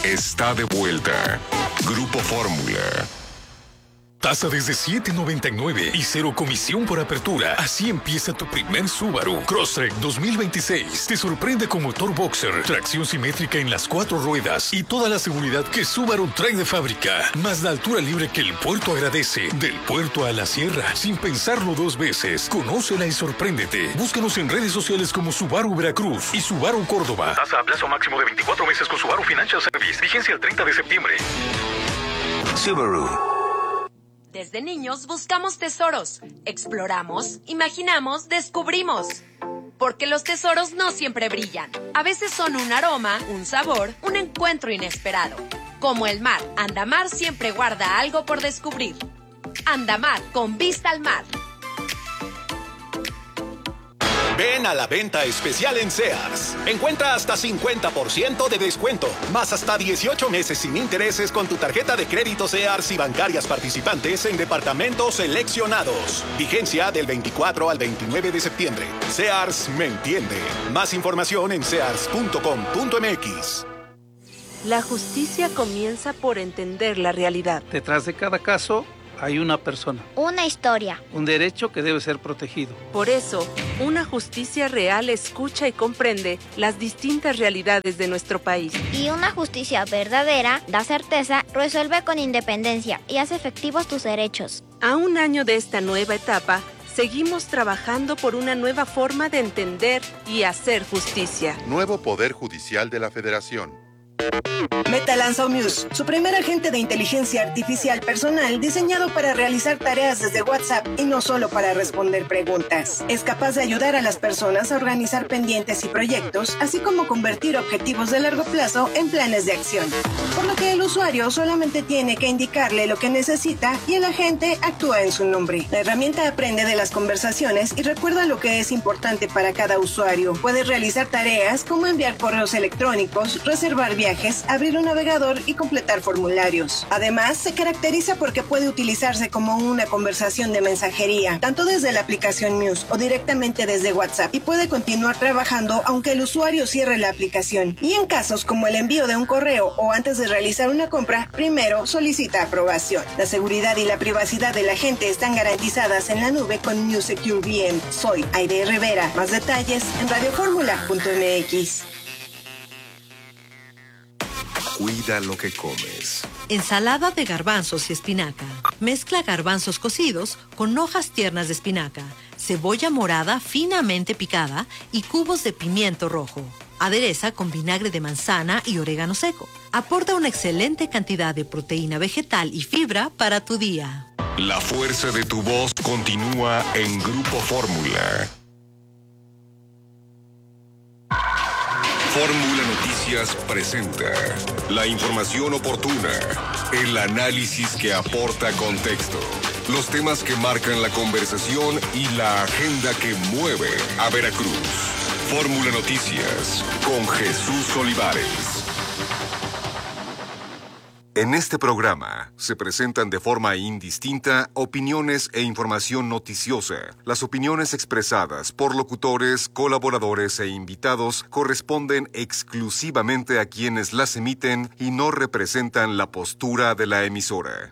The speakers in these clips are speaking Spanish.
está de vuelta. Grupo Fórmula. Tasa desde $7.99 y 0 comisión por apertura. Así empieza tu primer Subaru. Crosstrek 2026. Te sorprende con motor boxer, tracción simétrica en las 4 ruedas y toda la seguridad que Subaru trae de fábrica. Más la altura libre que el puerto agradece. Del puerto a la sierra, sin pensarlo 2 veces. Conócela y sorpréndete. Búscanos en redes sociales como Subaru Veracruz y Subaru Córdoba. Tasa a plazo máximo de 24 meses con Subaru Financial Service. Vigencia el 30 de septiembre. Subaru. Desde niños buscamos tesoros, exploramos, imaginamos, descubrimos. Porque los tesoros no siempre brillan. A veces son un aroma, un sabor, un encuentro inesperado. Como el mar, Andamar siempre guarda algo por descubrir. Andamar, con vista al mar. Ven a la venta especial en Sears. Encuentra hasta 50% de descuento, más hasta 18 meses sin intereses con tu tarjeta de crédito Sears y bancarias participantes en departamentos seleccionados. Vigencia del 24 al 29 de septiembre. Sears me entiende. Más información en sears.com.mx. La justicia comienza por entender la realidad. Detrás de cada caso hay una persona. Una historia. Un derecho que debe ser protegido. Por eso, una justicia real escucha y comprende las distintas realidades de nuestro país. Y una justicia verdadera da certeza, resuelve con independencia y hace efectivos tus derechos. A un año de esta nueva etapa, seguimos trabajando por una nueva forma de entender y hacer justicia. Nuevo Poder Judicial de la Federación. Meta lanzó Muse, su primer agente de inteligencia artificial personal diseñado para realizar tareas desde WhatsApp y no solo para responder preguntas. Es capaz de ayudar a las personas a organizar pendientes y proyectos, así como convertir objetivos de largo plazo en planes de acción. Por lo que el usuario solamente tiene que indicarle lo que necesita y el agente actúa en su nombre. La herramienta aprende de las conversaciones y recuerda lo que es importante para cada usuario. Puede realizar tareas como enviar correos electrónicos, reservar viajes, abrir un navegador y completar formularios. Además, se caracteriza porque puede utilizarse como una conversación de mensajería, tanto desde la aplicación Muse o directamente desde WhatsApp, y puede continuar trabajando aunque el usuario cierre la aplicación. Y en casos como el envío de un correo o antes de realizar una compra, primero solicita aprobación. La seguridad y la privacidad de la gente están garantizadas en la nube con Muse Secure VM. Soy Aide Rivera. Más detalles en radioformula.mx. Cuida lo que comes. Ensalada de garbanzos y espinaca. Mezcla garbanzos cocidos con hojas tiernas de espinaca, cebolla morada finamente picada y cubos de pimiento rojo. Adereza con vinagre de manzana y orégano seco. Aporta una excelente cantidad de proteína vegetal y fibra para tu día. La fuerza de tu voz continúa en Grupo Fórmula. Fórmula Noticias presenta la información oportuna, el análisis que aporta contexto, los temas que marcan la conversación y la agenda que mueve a Veracruz. Fórmula Noticias con Jesús Olivares. En este programa se presentan de forma indistinta opiniones e información noticiosa. Las opiniones expresadas por locutores, colaboradores e invitados corresponden exclusivamente a quienes las emiten y no representan la postura de la emisora.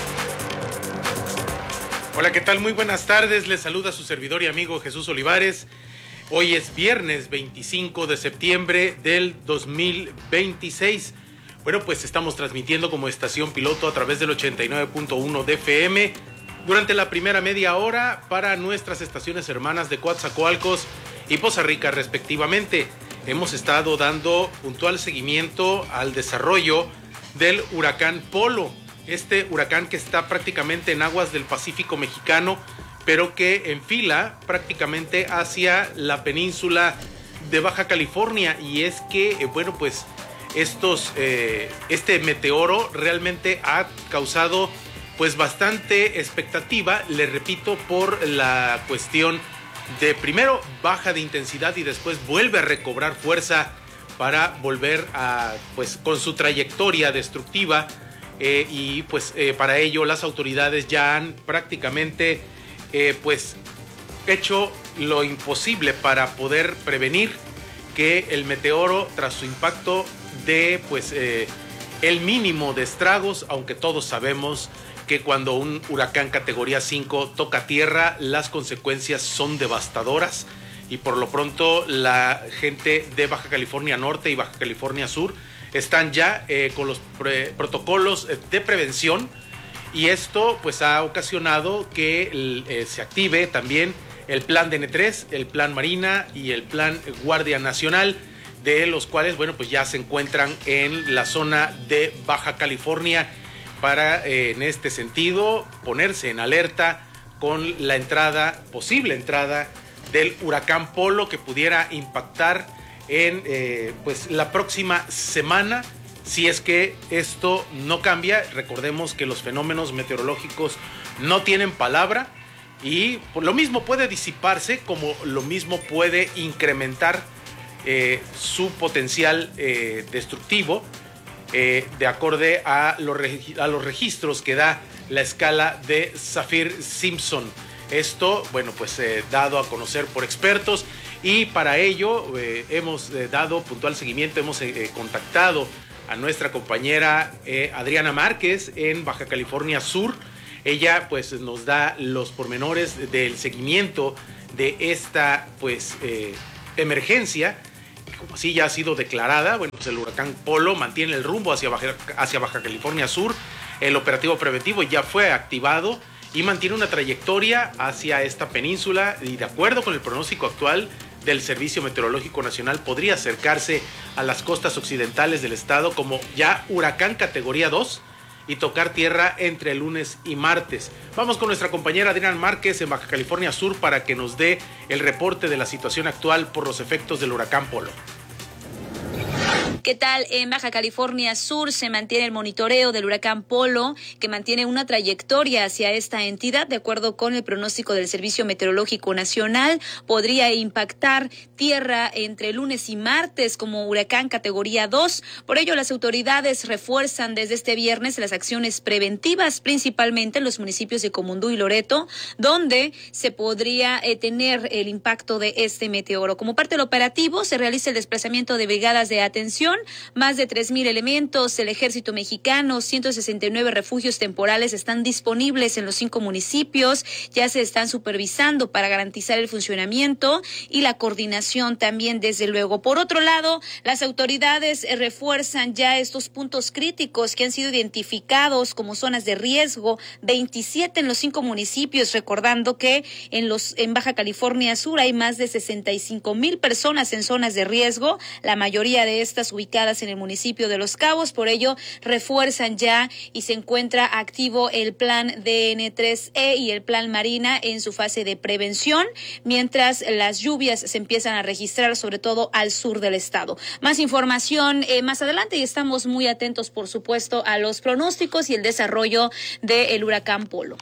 Hola, ¿qué tal? Muy buenas tardes. Les saluda su servidor y amigo Jesús Olivares. Hoy es viernes 25 de septiembre del 2026. Bueno, pues estamos transmitiendo como estación piloto a través del 89.1 de FM durante la primera media hora para nuestras estaciones hermanas de Coatzacoalcos y Poza Rica respectivamente. Hemos estado dando puntual seguimiento al desarrollo del huracán Polo, este huracán que está prácticamente en aguas del Pacífico mexicano, pero que enfila prácticamente hacia la península de Baja California. Y es que, bueno, pues este meteoro realmente ha causado pues bastante expectativa, le repito, por la cuestión de primero baja de intensidad y después vuelve a recobrar fuerza para volver a pues con su trayectoria destructiva y pues para ello las autoridades ya han prácticamente pues hecho lo imposible para poder prevenir que el meteoro tras su impacto de pues el mínimo de estragos, aunque todos sabemos que cuando un huracán categoría 5 toca tierra, las consecuencias son devastadoras y por lo pronto la gente de Baja California Norte y Baja California Sur están ya con los protocolos de prevención y esto pues ha ocasionado que se active también el plan DN3, el plan Marina y el plan Guardia Nacional, de los cuales, bueno, pues ya se encuentran en la zona de Baja California para, en este sentido, ponerse en alerta con la posible entrada del huracán Polo que pudiera impactar en pues la próxima semana. Si es que esto no cambia, recordemos que los fenómenos meteorológicos no tienen palabra y por lo mismo puede disiparse como lo mismo puede incrementar su potencial destructivo de acuerdo a los registros que da la escala de Saffir-Simpson. Esto, bueno, pues dado a conocer por expertos y para ello hemos dado puntual seguimiento, hemos contactado a nuestra compañera Adriana Márquez en Baja California Sur. Ella pues nos da los pormenores del seguimiento de esta pues emergencia. Como así ya ha sido declarada, bueno, pues el huracán Polo mantiene el rumbo hacia Baja California Sur. El operativo preventivo ya fue activado y mantiene una trayectoria hacia esta península y de acuerdo con el pronóstico actual del Servicio Meteorológico Nacional podría acercarse a las costas occidentales del estado como ya huracán categoría 2 y tocar tierra entre lunes y martes. Vamos con nuestra compañera Adriana Márquez en Baja California Sur para que nos dé el reporte de la situación actual por los efectos del huracán Polo. ¿Qué tal? En Baja California Sur se mantiene el monitoreo del huracán Polo, que mantiene una trayectoria hacia esta entidad. De acuerdo con el pronóstico del Servicio Meteorológico Nacional, podría impactar tierra entre lunes y martes como huracán categoría 2. Por ello, las autoridades refuerzan desde este viernes las acciones preventivas, principalmente en los municipios de Comundú y Loreto, donde se podría tener el impacto de este meteoro. Como parte del operativo, se realiza el desplazamiento de brigadas de atención, más de 3,000 elementos, el Ejército Mexicano, 169 refugios temporales están disponibles en los 5 municipios, ya se están supervisando para garantizar el funcionamiento y la coordinación también, desde luego. Por otro lado, las autoridades refuerzan ya estos puntos críticos que han sido identificados como zonas de riesgo, 27 en los 5 municipios, recordando que en Baja California Sur hay más de 65,000 personas en zonas de riesgo, la mayoría de estas ubicadas en el municipio de Los Cabos. Por ello, refuerzan ya y se encuentra activo el plan DN3E y el plan Marina en su fase de prevención, mientras las lluvias se empiezan a registrar, sobre todo al sur del estado. Más información más adelante y estamos muy atentos, por supuesto, a los pronósticos y el desarrollo del huracán Polo.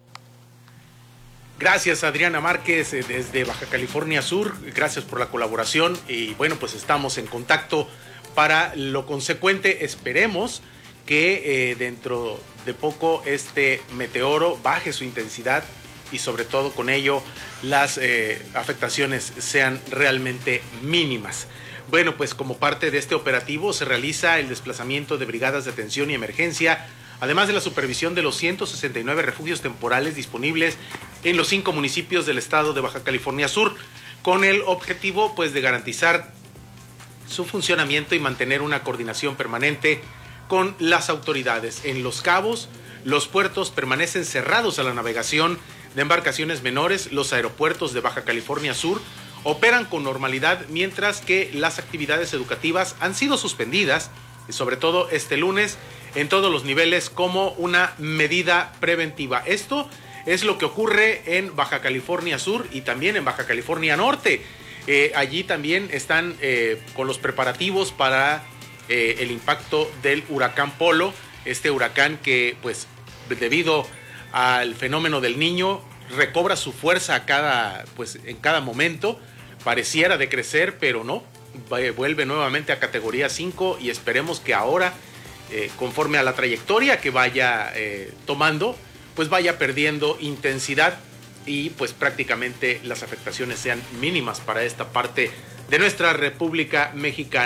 Gracias, Adriana Márquez, desde Baja California Sur. Gracias por la colaboración y bueno, pues estamos en contacto para lo consecuente. Esperemos que dentro de poco este meteoro baje su intensidad y sobre todo con ello las afectaciones sean realmente mínimas. Bueno, pues como parte de este operativo se realiza el desplazamiento de brigadas de atención y emergencia, además de la supervisión de los 169 refugios temporales disponibles en los 5 municipios del estado de Baja California Sur, con el objetivo pues de garantizar su funcionamiento y mantener una coordinación permanente con las autoridades. En Los Cabos, los puertos permanecen cerrados a la navegación de embarcaciones menores. Los aeropuertos de Baja California Sur operan con normalidad, mientras que las actividades educativas han sido suspendidas, y sobre todo este lunes, en todos los niveles como una medida preventiva. Esto es lo que ocurre en Baja California Sur y también en Baja California Norte. Allí también están con los preparativos para el impacto del huracán Polo, este huracán que pues debido al fenómeno del Niño recobra su fuerza en cada momento, pareciera decrecer, pero no, vuelve nuevamente a categoría 5 y esperemos que ahora, conforme a la trayectoria que vaya tomando, pues vaya perdiendo intensidad y pues prácticamente las afectaciones sean mínimas para esta parte de nuestra República Mexicana.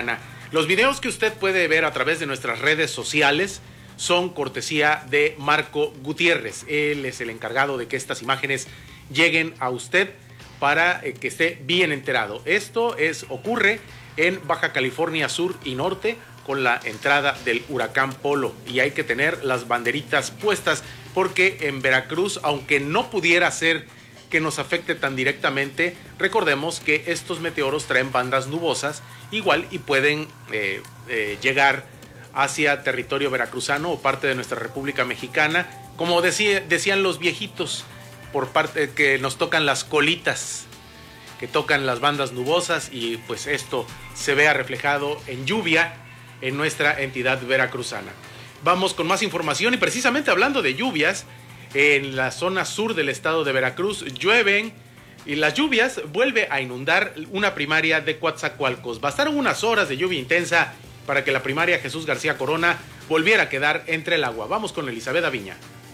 Los videos que usted puede ver a través de nuestras redes sociales son cortesía de Marco Gutiérrez. Él es el encargado de que estas imágenes lleguen a usted para que esté bien enterado. Esto ocurre en Baja California Sur y Norte con la entrada del huracán Polo, y hay que tener las banderitas puestas porque en Veracruz, aunque no pudiera ser que nos afecte tan directamente, recordemos que estos meteoros traen bandas nubosas igual y pueden llegar hacia territorio veracruzano o parte de nuestra República Mexicana, como decían los viejitos, por parte que nos tocan las colitas, que tocan las bandas nubosas, y pues esto se vea reflejado en lluvia en nuestra entidad veracruzana. Vamos con más información, y precisamente hablando de lluvias, en la zona sur del estado de Veracruz llueven, y las lluvias vuelve a inundar una primaria de Coatzacoalcos. Bastaron unas horas de lluvia intensa para que la primaria Jesús García Corona volviera a quedar entre el agua. Vamos con Elizabeth Aviña.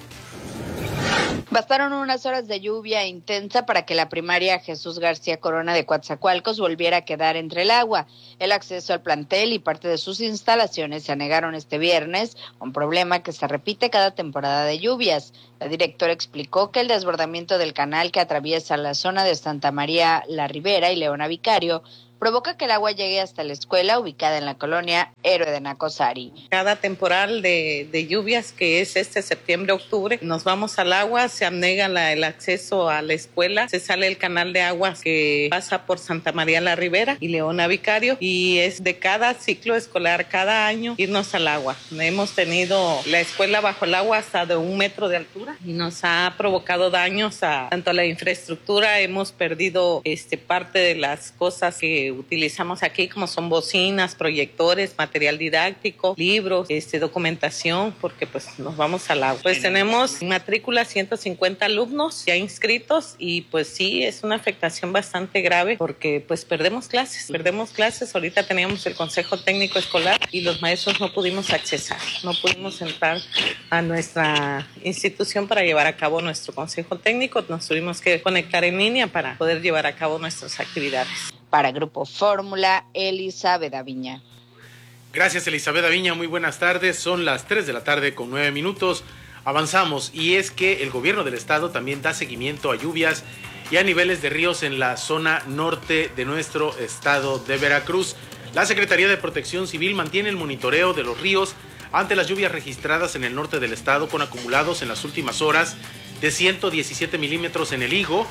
Bastaron unas horas de lluvia intensa para que la primaria Jesús García Corona de Coatzacoalcos volviera a quedar entre el agua. El acceso al plantel y parte de sus instalaciones se anegaron este viernes, un problema que se repite cada temporada de lluvias. La directora explicó que el desbordamiento del canal que atraviesa la zona de Santa María La Ribera y Leona Vicario provoca que el agua llegue hasta la escuela ubicada en la colonia Héroe de Nacosari. Cada temporal de lluvias, que es septiembre-octubre, nos vamos al agua, se anega el acceso a la escuela, se sale el canal de agua que pasa por Santa María la Ribera y Leona Vicario, y es de cada ciclo escolar, cada año, irnos al agua. Hemos tenido la escuela bajo el agua hasta de 1 metro de altura y nos ha provocado daños tanto a la infraestructura. Hemos perdido parte de las cosas que utilizamos aquí, como son bocinas, proyectores, material didáctico, libros, documentación, porque pues nos vamos al agua. Pues tenemos en matrícula 150 alumnos ya inscritos, y pues sí, es una afectación bastante grave porque pues perdemos clases. Ahorita teníamos el Consejo Técnico Escolar y los maestros no pudimos accesar, no pudimos entrar a nuestra institución para llevar a cabo nuestro Consejo Técnico. Nos tuvimos que conectar en línea para poder llevar a cabo nuestras actividades. Para Grupo Fórmula, Elizabeth Aviña. Gracias, Elizabeth Aviña, muy buenas tardes. Son las 3 de la tarde con 9 minutos. Avanzamos, y es que el gobierno del estado también da seguimiento a lluvias y a niveles de ríos en la zona norte de nuestro estado de Veracruz. La Secretaría de Protección Civil mantiene el monitoreo de los ríos ante las lluvias registradas en el norte del estado, con acumulados en las últimas horas de 117 milímetros en El Higo,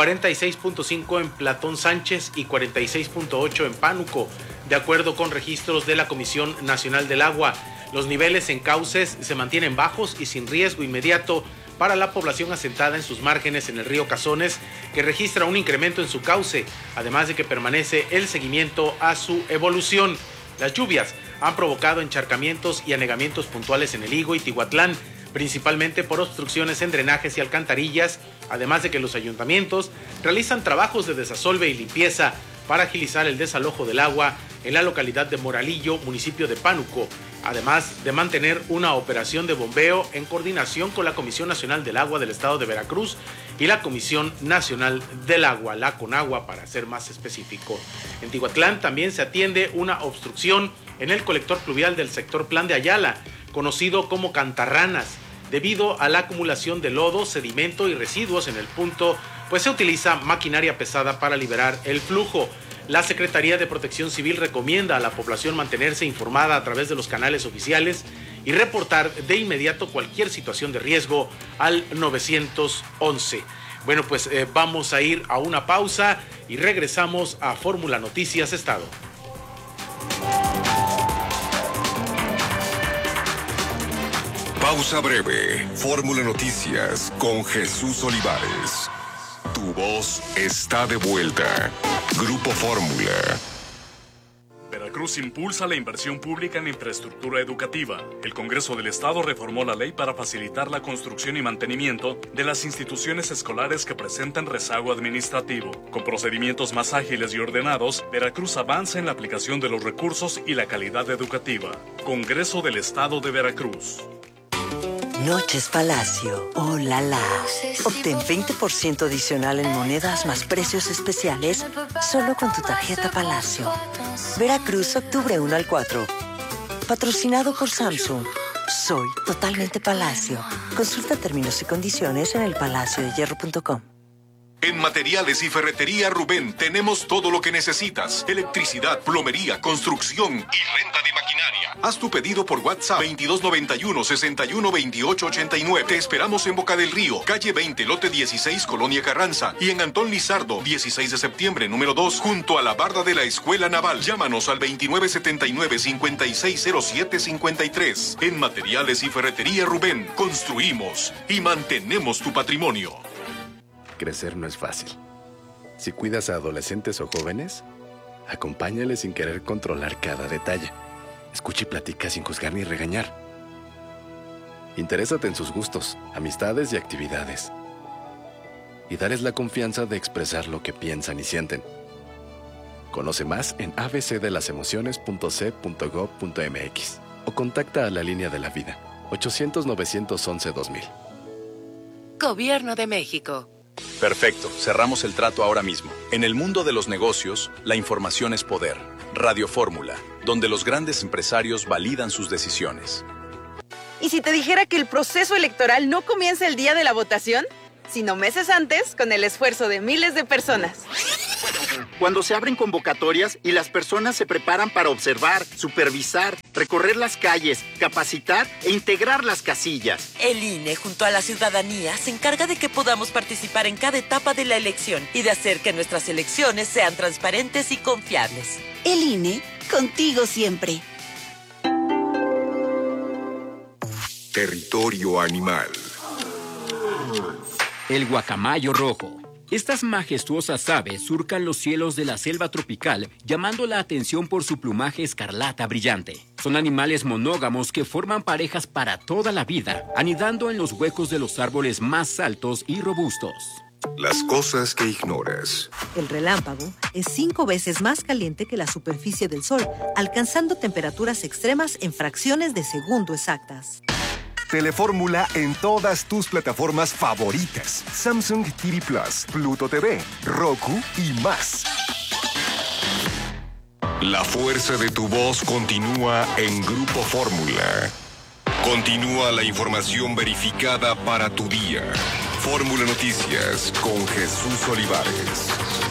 46.5 en Platón Sánchez y 46.8 en Pánuco, de acuerdo con registros de la Comisión Nacional del Agua. Los niveles en cauces se mantienen bajos y sin riesgo inmediato para la población asentada en sus márgenes en el río Cazones, que registra un incremento en su cauce, además de que permanece el seguimiento a su evolución. Las lluvias han provocado encharcamientos y anegamientos puntuales en El Higo y Tihuatlán, principalmente por obstrucciones en drenajes y alcantarillas, además de que los ayuntamientos realizan trabajos de desasolve y limpieza para agilizar el desalojo del agua en la localidad de Moralillo, municipio de Pánuco, además de mantener una operación de bombeo en coordinación con la Comisión Nacional del Agua del Estado de Veracruz y la Comisión Nacional del Agua, la CONAGUA para ser más específico. En Tihuatlán también se atiende una obstrucción en el colector pluvial del sector Plan de Ayala, conocido como Cantarranas, debido a la acumulación de lodo, sedimento y residuos en el punto, pues se utiliza maquinaria pesada para liberar el flujo. La Secretaría de Protección Civil recomienda a la población mantenerse informada a través de los canales oficiales y reportar de inmediato cualquier situación de riesgo al 911. Bueno, pues vamos a ir a una pausa y regresamos a Fórmula Noticias Estado. Pausa breve. Fórmula Noticias con Jesús Olivares. Tu voz está de vuelta. Grupo Fórmula. Veracruz impulsa la inversión pública en infraestructura educativa. El Congreso del Estado reformó la ley para facilitar la construcción y mantenimiento de las instituciones escolares que presentan rezago administrativo. Con procedimientos más ágiles y ordenados, Veracruz avanza en la aplicación de los recursos y la calidad educativa. Congreso del Estado de Veracruz. Noches Palacio. ¡Oh, la la! Obtén 20% adicional en monedas más precios especiales solo con tu tarjeta Palacio. Veracruz, octubre 1 al 4. Patrocinado por Samsung. Soy totalmente Palacio. Consulta términos y condiciones en elpalaciodehierro.com. En Materiales y Ferretería Rubén tenemos todo lo que necesitas. Electricidad, plomería, construcción y renta de maquinaria. Haz tu pedido por WhatsApp 2291-612889. Te esperamos en Boca del Río, calle 20, lote 16, Colonia Carranza. Y en Antón Lizardo, 16 de septiembre, número 2, junto a la barda de la Escuela Naval. Llámanos al 2979-560753. En Materiales y Ferretería Rubén, construimos y mantenemos tu patrimonio. Crecer no es fácil. Si cuidas a adolescentes o jóvenes, acompáñales sin querer controlar cada detalle. Escucha y platica sin juzgar ni regañar. Interésate en sus gustos, amistades y actividades. Y dales la confianza de expresar lo que piensan y sienten. Conoce más en abcdelasemociones.c.gov.mx o contacta a la Línea de la Vida, 800-911-2000. Gobierno de México. Perfecto, cerramos el trato ahora mismo. En el mundo de los negocios, la información es poder. Radio Fórmula, donde los grandes empresarios validan sus decisiones. ¿Y si te dijera que el proceso electoral no comienza el día de la votación, sino meses antes, con el esfuerzo de miles de personas? Cuando se abren convocatorias y las personas se preparan para observar, supervisar, recorrer las calles, capacitar e integrar las casillas. El INE, junto a la ciudadanía, se encarga de que podamos participar en cada etapa de la elección y de hacer que nuestras elecciones sean transparentes y confiables. El INE, contigo siempre. Territorio animal. El guacamayo rojo. Estas majestuosas aves surcan los cielos de la selva tropical, llamando la atención por su plumaje escarlata brillante. Son animales monógamos que forman parejas para toda la vida, anidando en los huecos de los árboles más altos y robustos. Las cosas que ignoras. El relámpago es 5 veces más caliente que la superficie del Sol, alcanzando temperaturas extremas en fracciones de segundo exactas. Telefórmula en todas tus plataformas favoritas. Samsung TV Plus, Pluto TV, Roku y más. La fuerza de tu voz continúa en Grupo Fórmula. Continúa la información verificada para tu día. Fórmula Noticias con Jesús Olivares.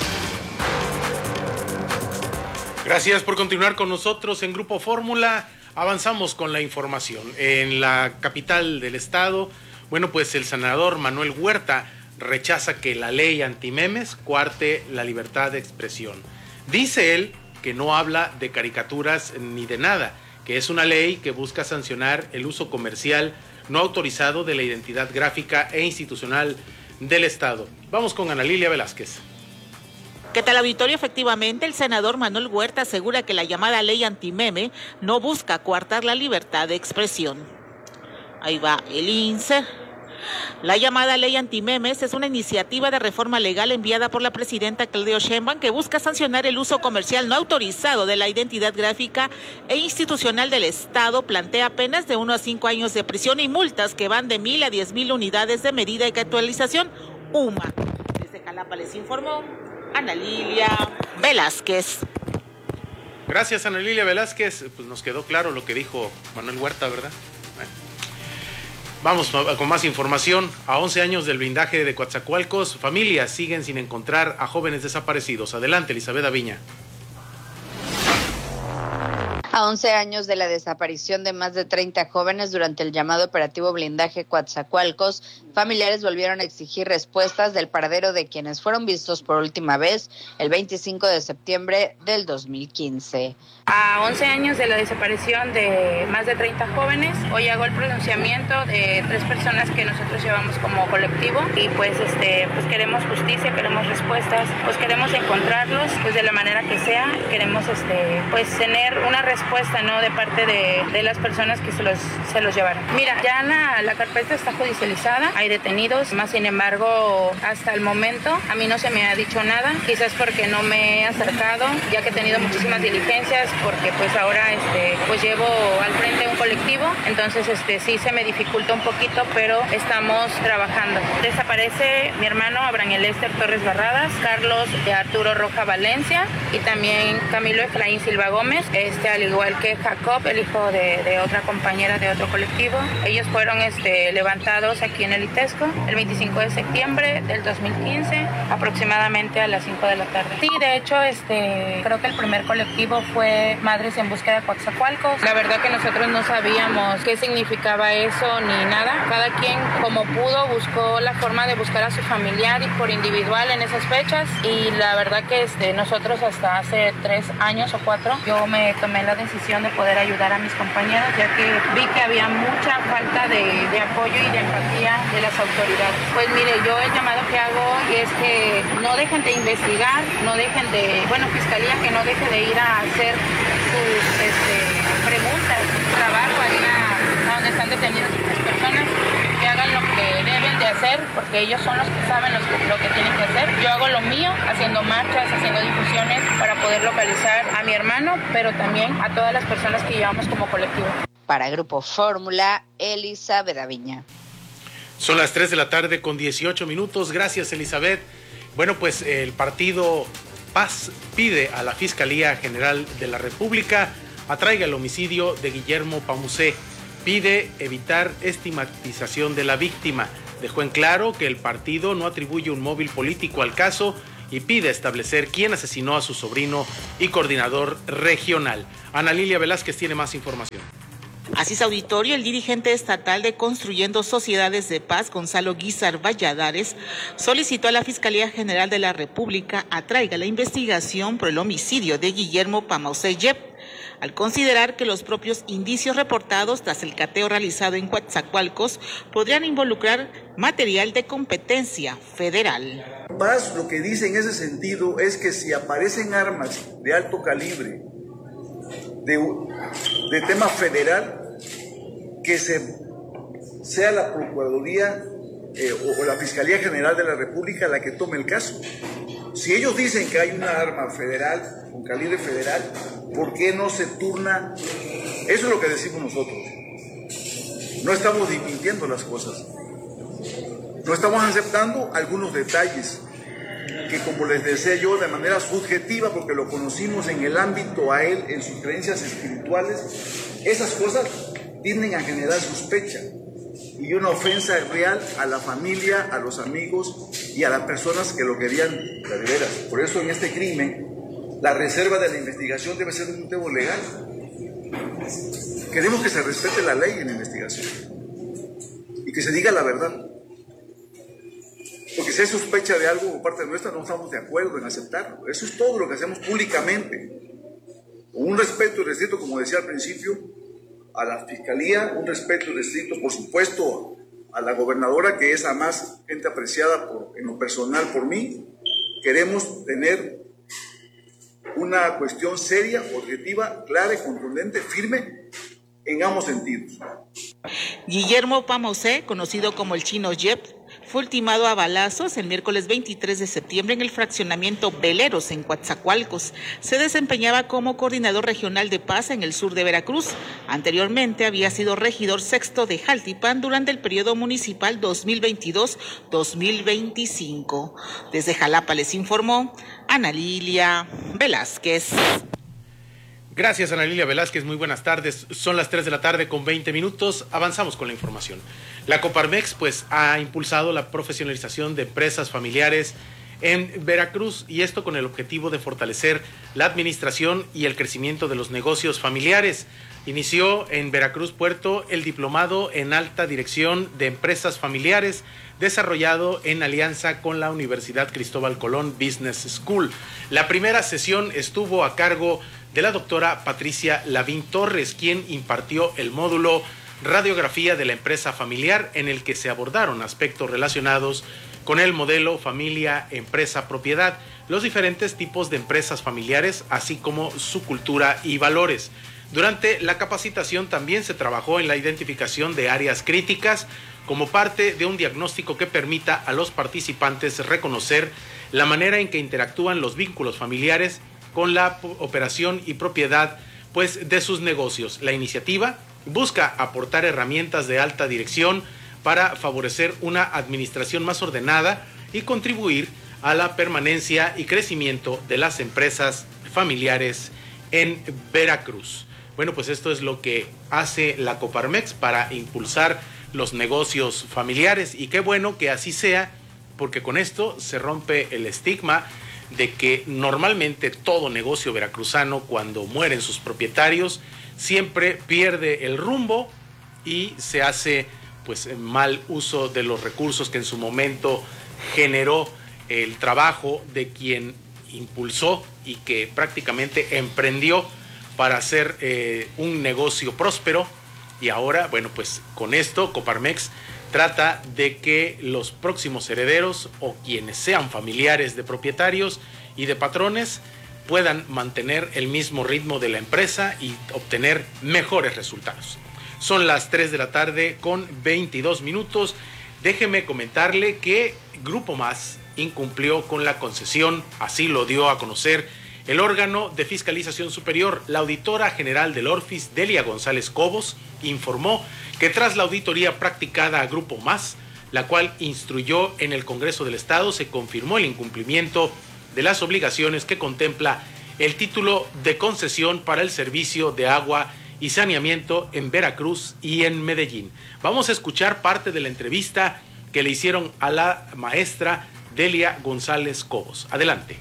Gracias por continuar con nosotros en Grupo Fórmula. Avanzamos con la información. En la capital del estado, bueno, pues el senador Manuel Huerta rechaza que la ley antimemes coarte la libertad de expresión. Dice él que no habla de caricaturas ni de nada, que es una ley que busca sancionar el uso comercial no autorizado de la identidad gráfica e institucional del estado. Vamos con Ana Lilia Velázquez. ¿Qué tal, auditorio? Efectivamente, el senador Manuel Huerta asegura que la llamada ley antimeme no busca coartar la libertad de expresión. Ahí va el INSE. La llamada ley antimemes es una iniciativa de reforma legal enviada por la presidenta Claudia Sheinbaum que busca sancionar el uso comercial no autorizado de la identidad gráfica e institucional del Estado. Plantea penas de 1 a 5 años de prisión y multas que van de 1,000 a 10,000 unidades de medida y actualización UMA. Desde Jalapa les informó Ana Lilia Velázquez. Gracias, Ana Lilia Velázquez. Pues nos quedó claro lo que dijo Manuel Huerta, ¿verdad? Bueno. Vamos con más información. A 11 años del blindaje de Coatzacoalcos, familias siguen sin encontrar a jóvenes desaparecidos. Adelante, Elizabeth Aviña. A 11 años de la desaparición de más de 30 jóvenes durante el llamado operativo blindaje Coatzacoalcos, familiares volvieron a exigir respuestas del paradero de quienes fueron vistos por última vez el 25 de septiembre del 2015. A 11 años de la desaparición de más de 30 jóvenes, hoy hago el pronunciamiento de 3 personas que nosotros llevamos como colectivo y pues queremos justicia, queremos respuestas, pues queremos encontrarlos pues de la manera que sea, queremos pues tener una respuesta respuesta, ¿no?, de parte de las personas que se los llevaron. Mira, ya la carpeta está judicializada, hay detenidos, más sin embargo, hasta el momento a mí no se me ha dicho nada, quizás porque no me he acercado, ya que he tenido muchísimas diligencias, porque pues ahora pues llevo al frente un colectivo, entonces sí se me dificulta un poquito, pero estamos trabajando. Desaparece mi hermano Abraham Elester Torres Barradas, Carlos de Arturo Roja Valencia y también Camilo Efraín Silva Gómez, al igual que Jacob, el hijo de otra compañera de otro colectivo. Ellos fueron levantados aquí en el ITESCO el 25 de septiembre del 2015, aproximadamente a las 5 de la tarde. Sí, de hecho, creo que el primer colectivo fue Madres en Búsqueda de Coatzacoalcos. La verdad que nosotros no sabíamos qué significaba eso ni nada. Cada quien, como pudo, buscó la forma de buscar a su familiar y por individual en esas fechas, y la verdad que nosotros hasta hace 3 años o 4 yo me tomé la decisión de poder ayudar a mis compañeros, ya que vi que había mucha falta de apoyo y de empatía de las autoridades. Pues mire, yo el llamado que hago es que no dejen de investigar, no dejen de, Fiscalía que no deje de ir a hacer sus preguntas, su trabajo ahí a donde están detenidas las personas, que hagan lo que deben de hacer, porque ellos son los que saben lo que tienen que hacer. Yo hago lo mío, haciendo marchas, haciendo difusiones para poder localizar a mi hermano, pero también a todas las personas que llevamos como colectivo. Para Grupo Fórmula, Elizabeth Aviña. Son las 3 de la tarde con 18 minutos. Gracias, Elizabeth. Bueno, pues el partido Paz pide a la Fiscalía General de la República atraiga el homicidio de Guillermo Pamusé. Pide evitar estigmatización de la víctima. Dejó en claro que el partido no atribuye un móvil político al caso y pide establecer quién asesinó a su sobrino y coordinador regional. Ana Lilia Velázquez tiene más información. Así es, auditorio, el dirigente estatal de Construyendo Sociedades de Paz, Gonzalo Guizar Valladares, solicitó a la Fiscalía General de la República atraiga la investigación por el homicidio de Guillermo Pamusé Yep, al considerar que los propios indicios reportados tras el cateo realizado en Coatzacoalcos podrían involucrar material de competencia federal. Paz lo que dice en ese sentido es que si aparecen armas de alto calibre de tema federal, que sea la Procuraduría o la Fiscalía General de la República la que tome el caso. Si ellos dicen que hay una arma federal, con calibre federal, ¿por qué no se turna? Eso es lo que decimos nosotros. No estamos mintiendo las cosas. No estamos aceptando algunos detalles que, como les decía yo, de manera subjetiva, porque lo conocimos en el ámbito a él, en sus creencias espirituales, esas cosas tienden a generar sospecha y una ofensa real a la familia, a los amigos y a las personas que lo querían de veras. Por eso en este crimen, la reserva de la investigación debe ser un tema legal. Queremos que se respete la ley en la investigación y que se diga la verdad. Porque si hay sospecha de algo por parte nuestra, no estamos de acuerdo en aceptarlo. Eso es todo lo que hacemos públicamente. Con un respeto restricto, como decía al principio, a la Fiscalía, un respeto restricto, por supuesto, a la gobernadora, que es además gente apreciada en lo personal por mí. Queremos tener una cuestión seria, objetiva, clara y contundente, firme, en ambos sentidos. Guillermo Pamusé, conocido como el Chino Yep, fue ultimado a balazos el miércoles 23 de septiembre en el fraccionamiento Veleros, en Coatzacoalcos. Se desempeñaba como coordinador regional de paz en el sur de Veracruz. Anteriormente había sido regidor sexto de Jaltipan durante el periodo municipal 2022-2025. Desde Jalapa les informó Ana Lilia Velázquez. Gracias, Ana Lilia Velázquez. Muy buenas tardes. Son las 3 de la tarde con 20 minutos. Avanzamos con la información. La Coparmex ha impulsado la profesionalización de empresas familiares en Veracruz, y esto con el objetivo de fortalecer la administración y el crecimiento de los negocios familiares. Inició en Veracruz Puerto el diplomado en alta dirección de empresas familiares, desarrollado en alianza con la Universidad Cristóbal Colón Business School. La primera sesión estuvo a cargo de la doctora Patricia Lavín Torres, quien impartió el módulo Radiografía de la Empresa Familiar, en el que se abordaron aspectos relacionados con el modelo familia, empresa, propiedad, los diferentes tipos de empresas familiares, así como su cultura y valores. Durante la capacitación también se trabajó en la identificación de áreas críticas como parte de un diagnóstico que permita a los participantes reconocer la manera en que interactúan los vínculos familiares con la operación y propiedad pues, de sus negocios. La iniciativa busca aportar herramientas de alta dirección para favorecer una administración más ordenada y contribuir a la permanencia y crecimiento de las empresas familiares en Veracruz. Bueno, pues esto es lo que hace la Coparmex para impulsar los negocios familiares y qué bueno que así sea, porque con esto se rompe el estigma de que normalmente todo negocio veracruzano, cuando mueren sus propietarios, siempre pierde el rumbo y se hace pues mal uso de los recursos que en su momento generó el trabajo de quien impulsó y que prácticamente emprendió para hacer un negocio próspero. Y ahora, bueno, pues con esto Coparmex trata de que los próximos herederos o quienes sean familiares de propietarios y de patrones puedan mantener el mismo ritmo de la empresa y obtener mejores resultados. Son las 3 de la tarde con 22 minutos. Déjeme comentarle que Grupo Más incumplió con la concesión, así lo dio a conocer el órgano de fiscalización superior. La auditora general del Orfis, Delia González Cobos, informó que tras la auditoría practicada a Grupo Más, la cual instruyó en el Congreso del Estado, se confirmó el incumplimiento de las obligaciones que contempla el título de concesión para el servicio de agua y saneamiento en Veracruz y en Medellín. Vamos a escuchar parte de la entrevista que le hicieron a la maestra Delia González Cobos. Adelante.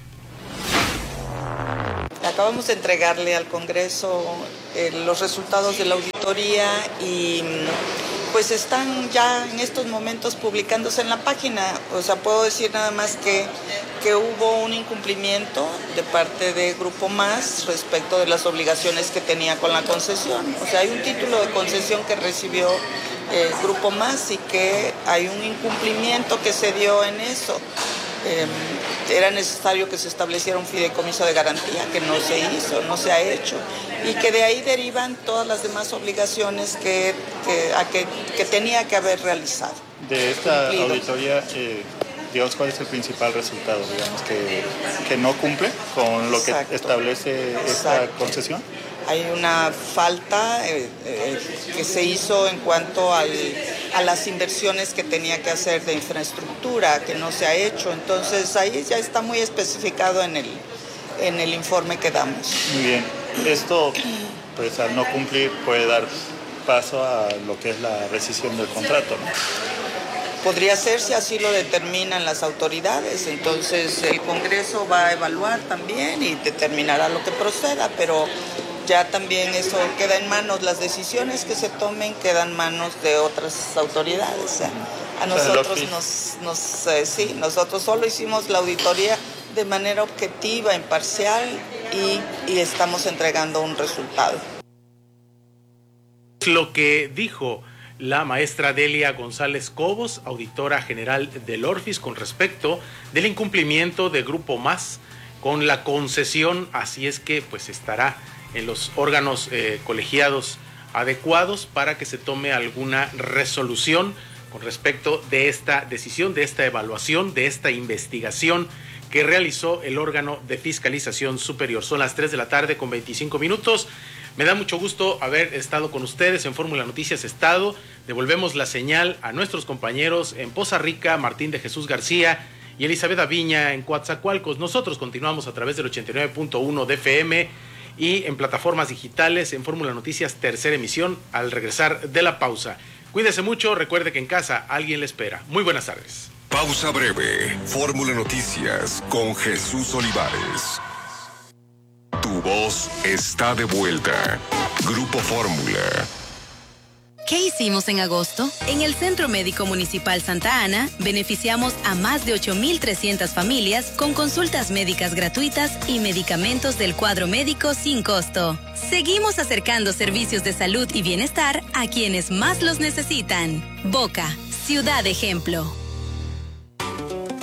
Acabamos de entregarle al Congreso los resultados de la auditoría y pues están ya en estos momentos publicándose en la página. O sea, puedo decir nada más que hubo un incumplimiento de parte de Grupo Más respecto de las obligaciones que tenía con la concesión. O sea, hay un título de concesión que recibió Grupo Más y que hay un incumplimiento que se dio en eso. Era necesario que se estableciera un fideicomiso de garantía, que no se hizo, no se ha hecho, y que de ahí derivan todas las demás obligaciones que tenía que haber realizado. De esta auditoría, digamos, ¿cuál es el principal resultado? Digamos que no cumple con lo que establece esta concesión. Hay una falta que se hizo en cuanto a las inversiones que tenía que hacer de infraestructura, que no se ha hecho. Entonces ahí ya está muy especificado en el informe que damos. Muy bien. Esto, pues al no cumplir, puede dar paso a lo que es la rescisión del contrato, ¿no? Podría ser si así lo determinan las autoridades. Entonces el Congreso va a evaluar también y determinará lo que proceda, pero ya también eso queda en manos, las decisiones que se tomen quedan en manos de otras autoridades. A nosotros nosotros solo hicimos la auditoría de manera objetiva, imparcial y estamos entregando un resultado. Lo que dijo la maestra Delia González Cobos, auditora general del Orfis, con respecto del incumplimiento de Grupo Más con la concesión, así es que pues estará en los órganos colegiados adecuados para que se tome alguna resolución con respecto de esta decisión, de esta evaluación, de esta investigación que realizó el órgano de fiscalización superior. Son las 3 de la tarde con 25 minutos. Me da mucho gusto haber estado con ustedes en Fórmula Noticias Estado. Devolvemos la señal a nuestros compañeros en Poza Rica, Martín de Jesús García y Elizabeth Aviña en Coatzacoalcos. Nosotros continuamos a través del 89.1 de FM y en plataformas digitales en Fórmula Noticias tercera emisión al regresar de la pausa. Cuídese mucho, recuerde que en casa alguien le espera. Muy buenas tardes. Pausa breve. Fórmula Noticias con Jesús Olivares. Tu voz está de vuelta. Grupo Fórmula. ¿Qué hicimos en agosto? En el Centro Médico Municipal Santa Ana, beneficiamos a más de 8,300 familias con consultas médicas gratuitas y medicamentos del cuadro médico sin costo. Seguimos acercando servicios de salud y bienestar a quienes más los necesitan. Boca, ciudad ejemplo.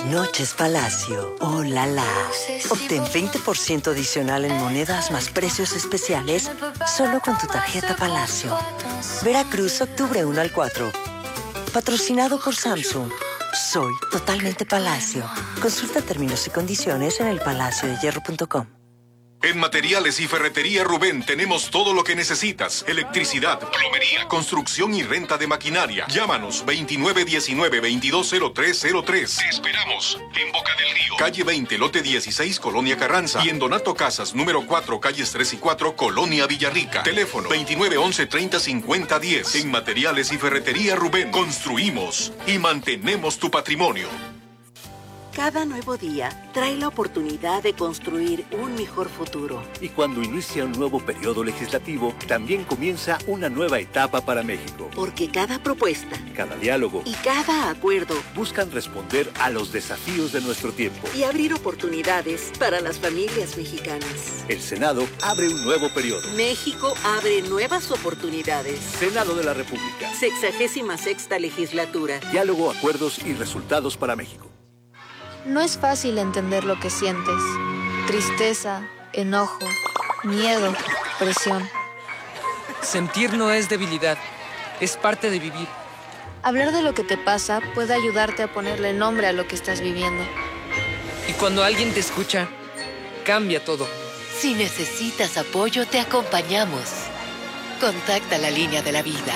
Noches Palacio. ¡Oh, la la! Obtén 20% adicional en monedas más precios especiales solo con tu tarjeta Palacio. Veracruz, octubre 1 al 4. Patrocinado por Samsung. Soy totalmente Palacio. Consulta términos y condiciones en elpalaciodehierro.com. En Materiales y Ferretería Rubén tenemos todo lo que necesitas. Electricidad, plomería, construcción y renta de maquinaria. Llámanos 2919-220303. Te esperamos en Boca del Río, calle 20, lote 16, Colonia Carranza. Y en Donato Casas, número 4, calles 3 y 4, Colonia Villarrica. Teléfono 2911-305010. En Materiales y Ferretería Rubén construimos y mantenemos tu patrimonio. Cada nuevo día trae la oportunidad de construir un mejor futuro. Y cuando inicia un nuevo periodo legislativo, también comienza una nueva etapa para México. Porque cada propuesta, cada diálogo y cada acuerdo buscan responder a los desafíos de nuestro tiempo y abrir oportunidades para las familias mexicanas. El Senado abre un nuevo periodo. México abre nuevas oportunidades. Senado de la República. 66ª legislatura. Diálogo, acuerdos y resultados para México. No es fácil entender lo que sientes. Tristeza, enojo, miedo, presión. Sentir no es debilidad, es parte de vivir. Hablar de lo que te pasa puede ayudarte a ponerle nombre a lo que estás viviendo. Y cuando alguien te escucha, cambia todo. Si necesitas apoyo, te acompañamos. Contacta la línea de la vida.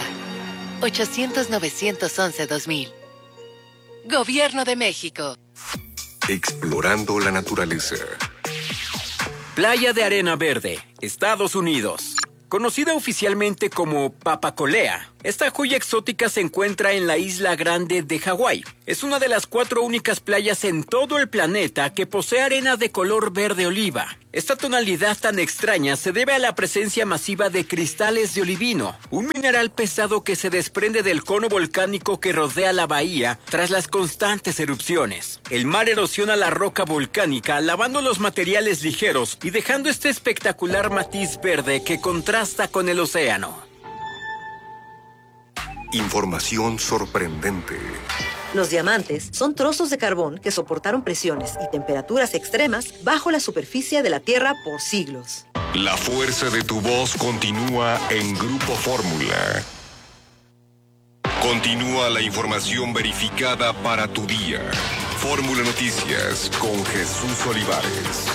800-911-2000. Gobierno de México. Explorando la naturaleza. Playa de Arena Verde, Estados Unidos. Conocida oficialmente como Papacolea, esta joya exótica se encuentra en la isla Grande de Hawái. Es una de las 4 únicas playas en todo el planeta que posee arena de color verde oliva. Esta tonalidad tan extraña se debe a la presencia masiva de cristales de olivino, un mineral pesado que se desprende del cono volcánico que rodea la bahía tras las constantes erupciones. El mar erosiona la roca volcánica, lavando los materiales ligeros y dejando este espectacular matiz verde que contrasta con el océano. Información sorprendente. Los diamantes son trozos de carbón que soportaron presiones y temperaturas extremas bajo la superficie de la Tierra por siglos. La fuerza de tu voz continúa en Grupo Fórmula. Continúa la información verificada para tu día. Fórmula Noticias con Jesús Olivares.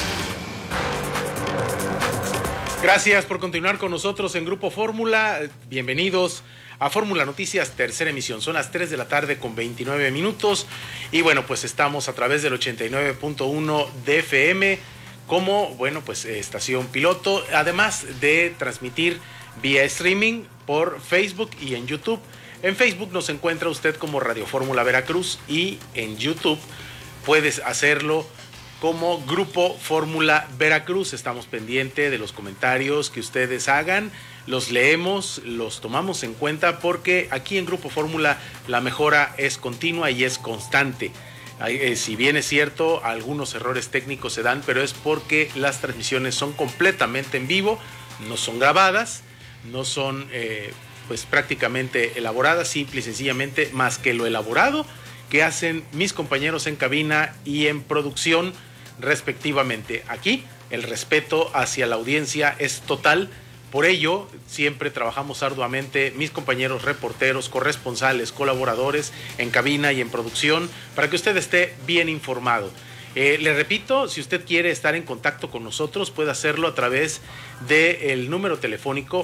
Gracias por continuar con nosotros en Grupo Fórmula. Bienvenidos a Fórmula Noticias, tercera emisión. Son las 3 de la tarde con 29 minutos. Y bueno, pues estamos a través del 89.1 de FM como, bueno, pues estación piloto. Además de transmitir vía streaming por Facebook y en YouTube. En Facebook nos encuentra usted como Radio Fórmula Veracruz y en YouTube puedes hacerlo como Grupo Fórmula Veracruz. Estamos pendientes de los comentarios que ustedes hagan, los leemos, los tomamos en cuenta porque aquí en Grupo Fórmula la mejora es continua y es constante. Si bien es cierto, algunos errores técnicos se dan, pero es porque las transmisiones son completamente en vivo, no son grabadas, no son pues prácticamente elaboradas, simple y sencillamente más que lo elaborado que hacen mis compañeros en cabina y en producción respectivamente. Aquí el respeto hacia la audiencia es total, por ello siempre trabajamos arduamente mis compañeros reporteros, corresponsales, colaboradores en cabina y en producción para que usted esté bien informado. Le repito, si usted quiere estar en contacto con nosotros puede hacerlo a través del número telefónico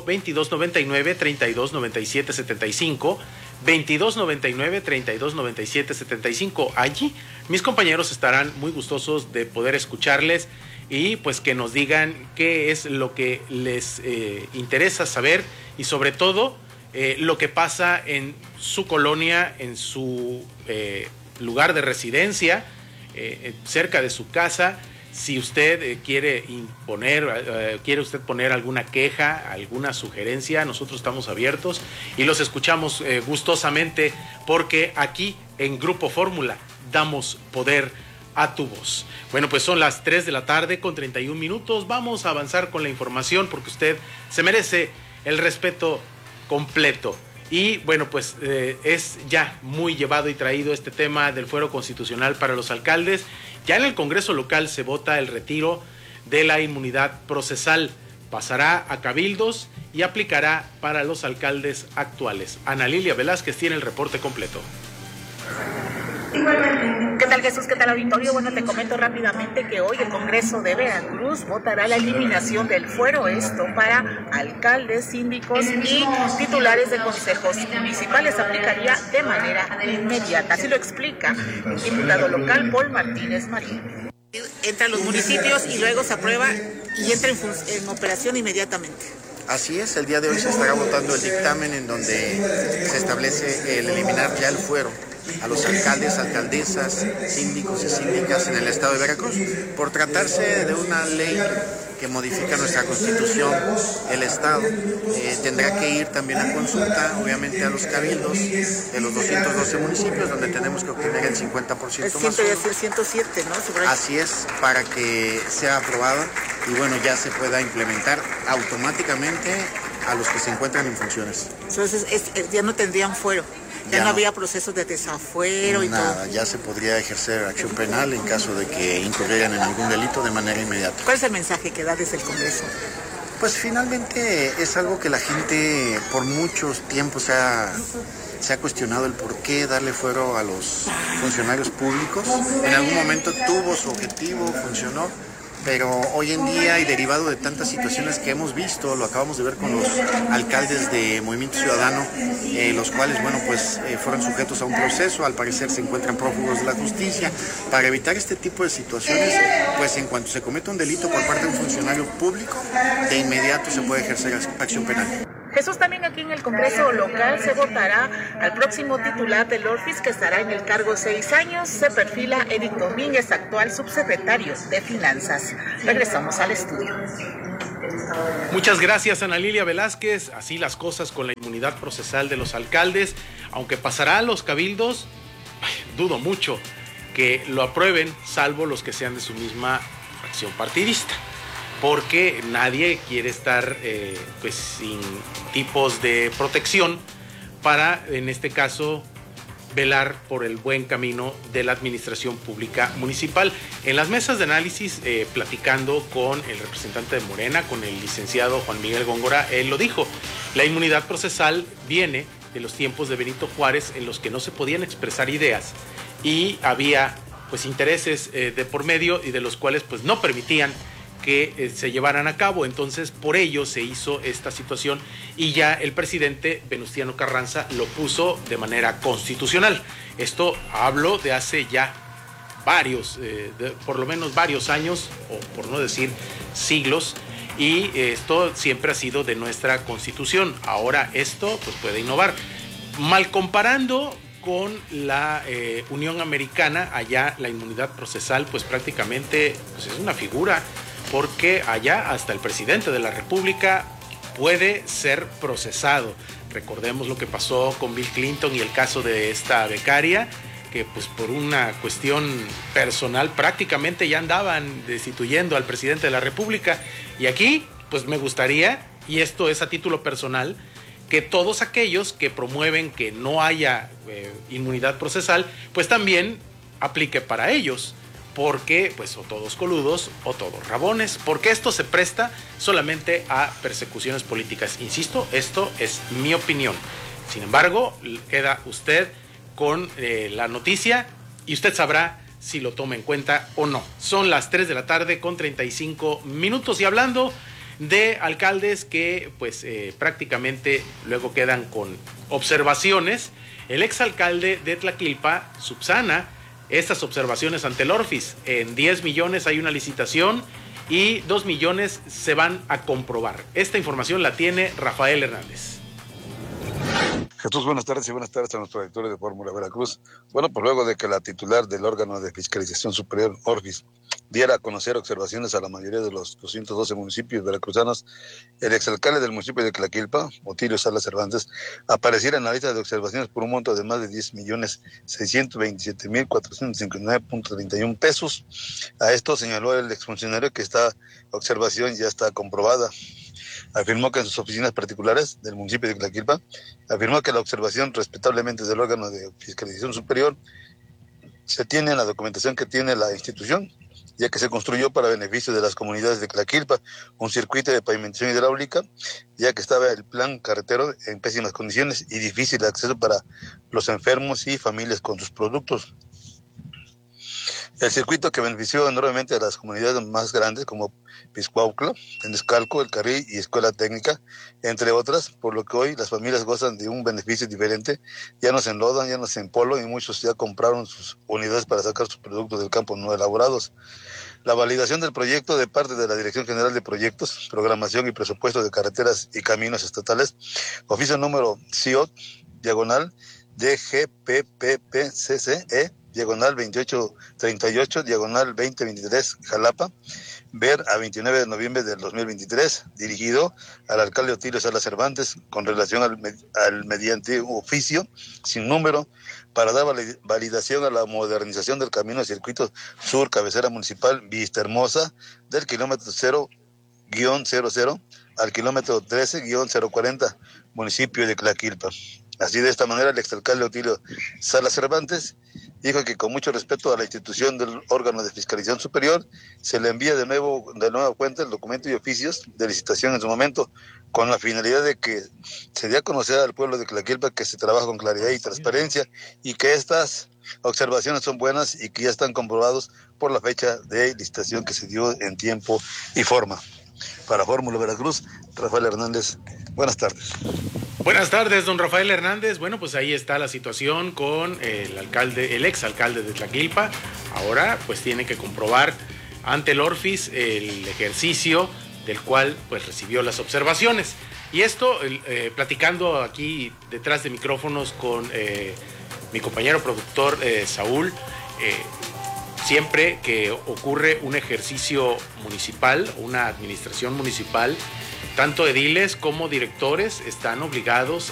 2299-3297-75, 2299-3297-75. Allí mis compañeros estarán muy gustosos de poder escucharles y pues que nos digan qué es lo que les interesa saber y sobre todo lo que pasa en su colonia, en su lugar de residencia, cerca de su casa. Si usted quiere poner alguna queja, alguna sugerencia, nosotros estamos abiertos y los escuchamos gustosamente porque aquí en Grupo Fórmula damos poder a tu voz. Bueno, pues son las 3 de la tarde con 31 minutos. Vamos a avanzar con la información porque usted se merece el respeto completo. Y bueno, pues es ya muy llevado y traído este tema del fuero constitucional para los alcaldes. Ya en el Congreso local se vota el retiro de la inmunidad procesal. Pasará a cabildos y aplicará para los alcaldes actuales. Ana Lilia Velázquez tiene el reporte completo. ¿Qué tal, Jesús? ¿Qué tal, auditorio? Bueno, te comento rápidamente que hoy el Congreso de Veracruz votará la eliminación del fuero, esto para alcaldes, síndicos y titulares de consejos municipales. Aplicaría de manera inmediata. Así lo explica el diputado local Paul Martínez Marín. Entra a los municipios y luego se aprueba y entra en operación inmediatamente. Así es, el día de hoy se estará votando el dictamen en donde se establece el eliminar ya el fuero a los alcaldes, alcaldesas, síndicos y síndicas en el estado de Veracruz. Por tratarse de una ley que modifica nuestra constitución, el estado tendrá que ir también a consulta, obviamente a los cabildos de los 212 municipios, donde tenemos que obtener el 50% más. El 107, ¿no? Así es, para que sea aprobada y bueno, ya se pueda implementar automáticamente a los que se encuentran en funciones. Entonces ya no tendrían fuero. Ya no había procesos de desafuero y nada, todo. Ya se podría ejercer acción penal en caso de que incurrieran en algún delito de manera inmediata. ¿Cuál es el mensaje que da desde el Congreso? Pues finalmente es algo que la gente por muchos tiempos se ha cuestionado el por qué darle fuero a los funcionarios públicos. En algún momento tuvo su objetivo, funcionó. Pero hoy en día y derivado de tantas situaciones que hemos visto, lo acabamos de ver con los alcaldes de Movimiento Ciudadano, los cuales, bueno, pues fueron sujetos a un proceso, al parecer se encuentran prófugos de la justicia. Para evitar este tipo de situaciones, pues en cuanto se cometa un delito por parte de un funcionario público, de inmediato se puede ejercer acción penal. Jesús, también aquí en el Congreso local se votará al próximo titular del ORFIS, que estará en el cargo 6 años. Se perfila Eric Domínguez, actual subsecretario de Finanzas. Regresamos al estudio. Muchas gracias, Ana Lilia Velázquez. Así las cosas con la inmunidad procesal de los alcaldes. Aunque pasará a los cabildos, dudo mucho que lo aprueben, salvo los que sean de su misma fracción partidista. Porque nadie quiere estar pues sin tipos de protección para, en este caso, velar por el buen camino de la administración pública municipal. En las mesas de análisis, platicando con el representante de Morena, con el licenciado Juan Miguel Góngora, él lo dijo, la inmunidad procesal viene de los tiempos de Benito Juárez en los que no se podían expresar ideas y había pues intereses de por medio y de los cuales pues no permitían que se llevaran a cabo. Entonces por ello se hizo esta situación y ya el presidente Venustiano Carranza lo puso de manera constitucional. Esto hablo de hace ya varios, por lo menos varios años, o por no decir siglos, y esto siempre ha sido de nuestra constitución. Ahora esto pues puede innovar. Mal comparando con la Unión Americana, allá la inmunidad procesal pues prácticamente pues, es una figura, porque allá hasta el presidente de la República puede ser procesado. Recordemos lo que pasó con Bill Clinton y el caso de esta becaria, que pues por una cuestión personal prácticamente ya andaban destituyendo al presidente de la República. Y aquí pues me gustaría, y esto es a título personal, que todos aquellos que promueven que no haya inmunidad procesal, pues también aplique para ellos. Porque pues o todos coludos o todos rabones, porque esto se presta solamente a persecuciones políticas. Insisto, esto es mi opinión. Sin embargo, queda usted con la noticia y usted sabrá si lo toma en cuenta o no. Son las 3 de la tarde con 35 minutos y hablando de alcaldes que pues prácticamente luego quedan con observaciones, el exalcalde de Tlaquilpa subsana estas observaciones ante el ORFIS. En 10 millones hay una licitación y 2 millones se van a comprobar. Esta información la tiene Rafael Hernández. Jesús, buenas tardes y buenas tardes a nuestro director de Fórmula Veracruz. Bueno, pues luego de que la titular del órgano de fiscalización superior, ORFIS, diera a conocer observaciones a la mayoría de los 212 municipios veracruzanos, el exalcalde del municipio de Tlaquilpa, Otilio Salas Cervantes, apareciera en la lista de observaciones por un monto de más de 10.627.459.31 pesos. A esto señaló el exfuncionario que esta observación ya está comprobada. Afirmó que en sus oficinas particulares del municipio de Tlaquilpa, afirmó que la observación respetablemente del órgano de fiscalización superior se tiene en la documentación que tiene la institución, ya que se construyó para beneficio de las comunidades de Tlaquilpa un circuito de pavimentación hidráulica, ya que estaba el plan carretero en pésimas condiciones y difícil de acceso para los enfermos y familias con sus productos. El circuito que benefició enormemente a las comunidades más grandes como Piscuauclo, Tenescalco, El Carril y Escuela Técnica, entre otras, por lo que hoy las familias gozan de un beneficio diferente, ya no se enlodan, ya no se empolvan y muchos ya compraron sus unidades para sacar sus productos del campo no elaborados. La validación del proyecto de parte de la Dirección General de Proyectos, Programación y Presupuesto de Carreteras y Caminos Estatales, oficio número CIOT, diagonal DGPPPCCE, diagonal 2838, diagonal 2023, Jalapa, ver a 29 de noviembre del 2023, dirigido al alcalde Otilio Salas Cervantes con relación al mediante oficio sin número para dar validación a la modernización del camino circuito sur cabecera municipal Vista Hermosa del kilómetro 0-00 al kilómetro 13-040, municipio de Tlaquilpa. Así, de esta manera, el exalcalde Otilio Salas Cervantes dijo que con mucho respeto a la institución del órgano de fiscalización superior, se le envía de nueva cuenta el documento y oficios de licitación en su momento, con la finalidad de que se dé a conocer al pueblo de Tlaquilpa que se trabaja con claridad y transparencia y que estas observaciones son buenas y que ya están comprobados por la fecha de licitación que se dio en tiempo y forma. Para Fórmula Veracruz, Rafael Hernández. Buenas tardes. Buenas tardes, don Rafael Hernández. Bueno, pues ahí está la situación con el exalcalde de Tlaquilpa. Ahora, pues tiene que comprobar ante el Orfis el ejercicio del cual pues recibió las observaciones. Y esto, platicando aquí detrás de micrófonos con mi compañero productor Saúl, siempre que ocurre un ejercicio municipal, una administración municipal, tanto ediles como directores están obligados